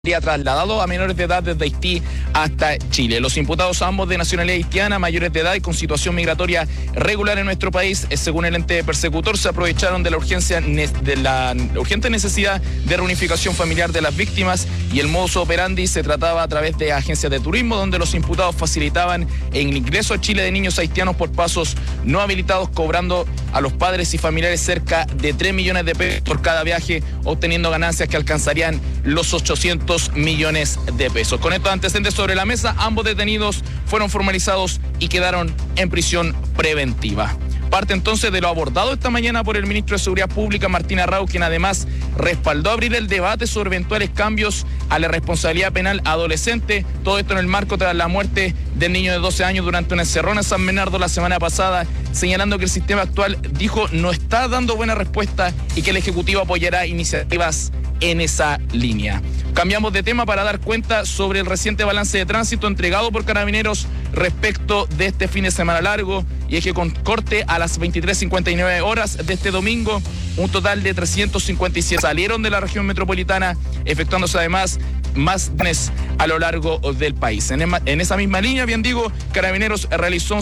Trasladado a menores de edad desde Haití hasta Chile. Los imputados, ambos de nacionalidad haitiana, mayores de edad y con situación migratoria regular en nuestro país, según el ente persecutor, se aprovecharon de la urgente necesidad de reunificación familiar de las víctimas, y el modus operandi se trataba a través de agencias de turismo, donde los imputados facilitaban el ingreso a Chile de niños haitianos por pasos no habilitados, cobrando a los padres y familiares cerca de 3 millones de pesos por cada viaje, obteniendo ganancias que alcanzarían los 800 millones de pesos. Con estos antecedentes sobre la mesa, ambos detenidos fueron formalizados y quedaron en prisión preventiva. Parte entonces de lo abordado esta mañana por el ministro de Seguridad Pública, Martín Arrau, quien además respaldó abrir el debate sobre eventuales cambios a la responsabilidad penal adolescente. Todo esto en el marco tras la muerte del niño de 12 años durante una encerrona en San Bernardo la semana pasada, señalando que el sistema actual, dijo, no está dando buena respuesta y que el Ejecutivo apoyará iniciativas en esa línea. Cambiamos de tema para dar cuenta sobre el reciente balance de tránsito entregado por Carabineros respecto de este fin de semana largo, y es que con corte a las 23:59 horas de este domingo, un total de 357 salieron de la región metropolitana, efectuándose además más danes a lo largo del país. En esa misma línea, bien digo, Carabineros realizó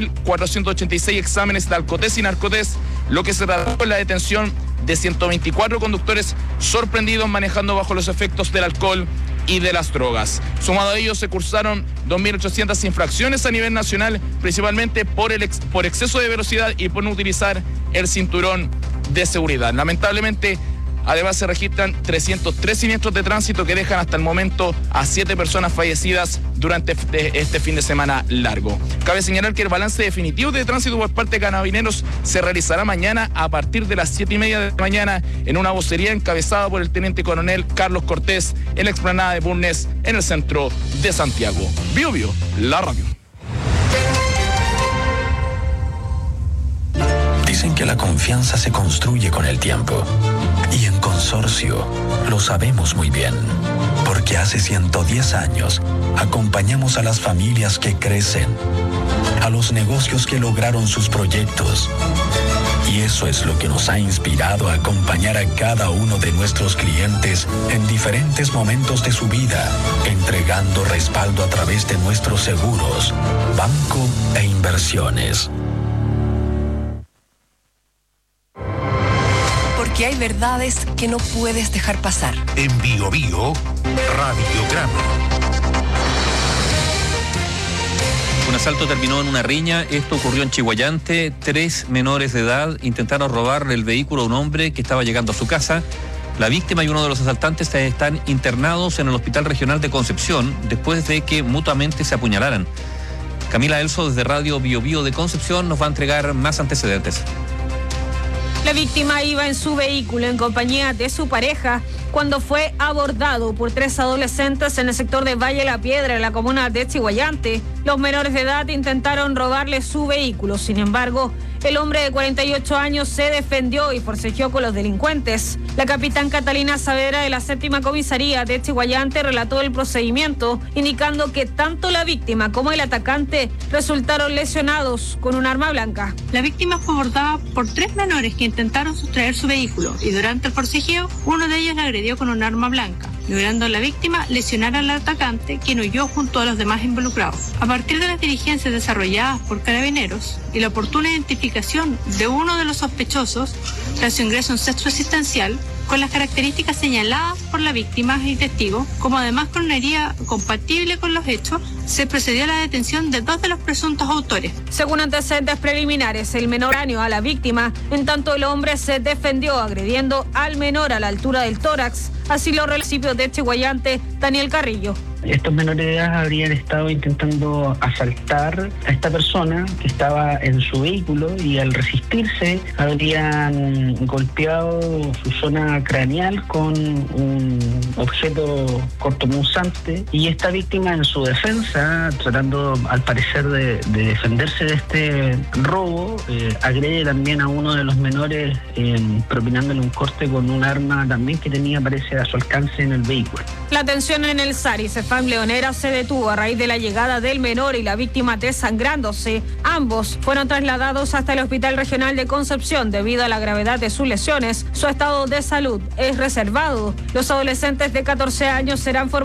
11.486 exámenes de alcotés y narcotés, lo que se trató en la detención de 124 conductores sorprendidos manejando bajo los efectos del alcohol y de las drogas. Sumado a ellos, se cursaron 2.800 infracciones a nivel nacional, principalmente por exceso de velocidad y por no utilizar el cinturón de seguridad. Lamentablemente, además se registran 303 siniestros de tránsito que dejan hasta el momento a 7 personas fallecidas durante este fin de semana largo. Cabe señalar que el balance definitivo de tránsito por parte de Carabineros se realizará mañana a partir de las 7:30 de la mañana en una vocería encabezada por el teniente coronel Carlos Cortés en la explanada de Bulnes en el centro de Santiago. Bio Bio, la radio. Dicen que la confianza se construye con el tiempo. Y en Consorcio lo sabemos muy bien, porque hace 110 años acompañamos a las familias que crecen, a los negocios que lograron sus proyectos. Y eso es lo que nos ha inspirado a acompañar a cada uno de nuestros clientes en diferentes momentos de su vida, entregando respaldo a través de nuestros seguros, banco e inversiones. Que hay verdades que no puedes dejar pasar. En Bio Bio, Radiograma. Un asalto terminó en una riña. Esto ocurrió en Chiguayante. 3 menores de edad intentaron robarle el vehículo a un hombre que estaba llegando a su casa. La víctima y uno de los asaltantes están internados en el Hospital Regional de Concepción después de que mutuamente se apuñalaran. Camila Elso, desde Radio Bio Bio de Concepción, nos va a entregar más antecedentes. La víctima iba en su vehículo en compañía de su pareja cuando fue abordado por 3 adolescentes en el sector de Valle La Piedra, en la comuna de Chiguayante. Los menores de edad intentaron robarle su vehículo. Sin embargo, el hombre de 48 años se defendió y forcejeó con los delincuentes. La capitán Catalina Saavedra de la 7ª Comisaría de Chiguayante relató el procedimiento, indicando que tanto la víctima como el atacante resultaron lesionados con un arma blanca. La víctima fue abordada por 3 menores que intentaron sustraer su vehículo y durante el forcejeo, uno de ellos la agredió con un arma blanca, logrando a la víctima lesionar al atacante, quien huyó junto a los demás involucrados. A partir de las diligencias desarrolladas por Carabineros y la oportuna identificación de uno de los sospechosos, tras su ingreso a un centro asistencial, con las características señaladas por la víctima y testigo, como además con una herida compatible con los hechos, se procedió a la detención de 2 de los presuntos autores. Según antecedentes preliminares, el menor dañó a la víctima, en tanto el hombre se defendió agrediendo al menor a la altura del tórax. Así lo relató de Chiguayante, Daniel Carrillo. Estos menores de edad habrían estado intentando asaltar a esta persona que estaba en su vehículo y al resistirse habrían golpeado su zona craneal con un objeto cortopunzante, y esta víctima, en su defensa, tratando al parecer de defenderse de este robo, agrede también a uno de los menores propinándole un corte con un arma también que tenía, parece, a su alcance en el vehículo. La atención en el SAR Cefam Leonera se detuvo a raíz de la llegada del menor y la víctima desangrándose. Ambos fueron trasladados hasta el Hospital Regional de Concepción debido a la gravedad de sus lesiones. Su estado de salud es reservado. Los adolescentes de 14 años serán